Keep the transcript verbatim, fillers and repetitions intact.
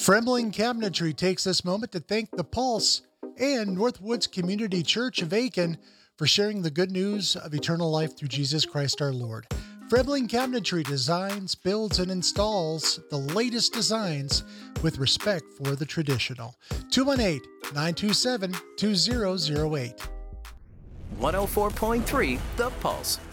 Fremling Cabinetry takes this moment to thank The Pulse and Northwoods Community Church of Aiken for sharing the good news of eternal life through Jesus Christ our Lord. Fremling Cabinetry designs, builds, and installs the latest designs with respect for the traditional. two one eight, nine two seven, two zero zero eight. one oh four point three The Pulse.